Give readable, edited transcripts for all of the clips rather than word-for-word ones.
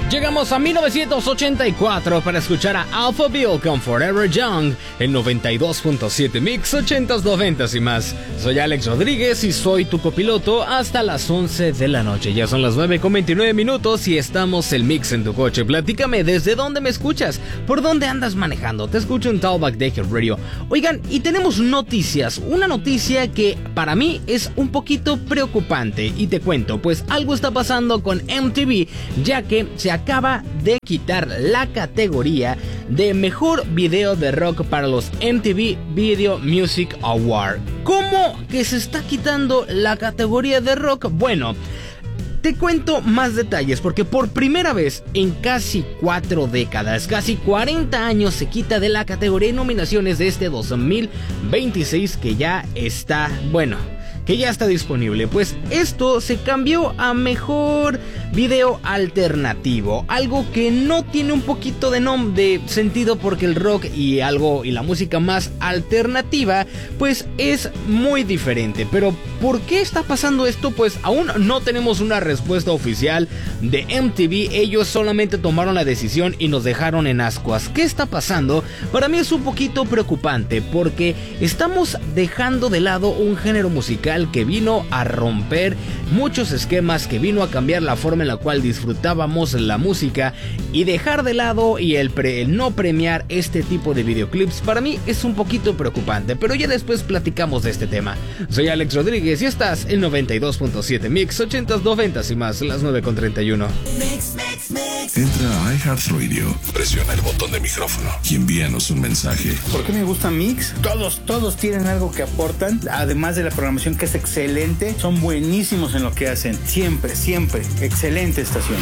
Llegamos a 1984 para escuchar a Alpha Bill con Forever Young en 92.7 Mix 80s, 90s y más. Soy Alex Rodríguez y soy tu copiloto hasta las 11 de la noche. Ya son las 9:29 y estamos el Mix en tu coche. Platícame desde dónde me escuchas, por dónde andas manejando. Te escucho en Talkback de Hit Radio. Oigan, y tenemos noticias. Una noticia que para mí es un poquito preocupante y te cuento, pues algo está pasando con MTV, ya que se acaba de quitar la categoría de mejor video de rock para los MTV Video Music Award. ¿Cómo que se está quitando la categoría de rock? Bueno, te cuento más detalles porque por primera vez en casi 4 décadas, casi 40 años, se quita de la categoría de nominaciones de este 2026 que ya está, que ya está disponible. Pues esto se cambió a mejor video alternativo, algo que no tiene un poquito de sentido porque el rock y la música más alternativa pues es muy diferente. Pero ¿por qué está pasando esto? Pues aún no tenemos una respuesta oficial de MTV. Ellos solamente tomaron la decisión y nos dejaron en ascuas. ¿Qué está pasando? Para mí es un poquito preocupante porque estamos dejando de lado un género musical que vino a romper muchos esquemas, que vino a cambiar la forma en la cual disfrutábamos la música, y dejar de lado y el no premiar este tipo de videoclips para mí es un poquito preocupante, pero ya después platicamos de este tema. Soy Alex Rodríguez y estás en 92.7 Mix 80s, 90s y más, las 9:31. Entra a iHeartRadio, presiona el botón de micrófono y envíanos un mensaje. ¿Por qué me gusta Mix? Todos tienen algo que aportan, además de la programación que es excelente. Son buenísimos en lo que hacen, siempre, excelente estación.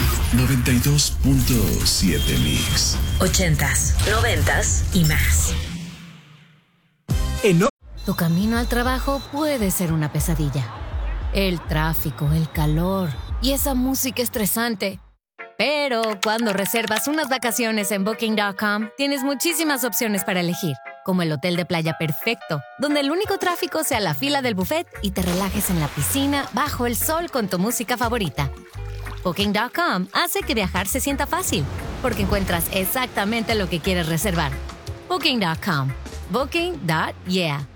92.7 Mix 80s, 90s y más. Tu camino al trabajo puede ser una pesadilla. El tráfico, el calor y esa música estresante. Pero cuando reservas unas vacaciones en Booking.com, tienes muchísimas opciones para elegir, como el hotel de playa perfecto, donde el único tráfico sea la fila del buffet y te relajes en la piscina bajo el sol con tu música favorita. Booking.com hace que viajar se sienta fácil, porque encuentras exactamente lo que quieres reservar. Booking.com. Booking.yeah.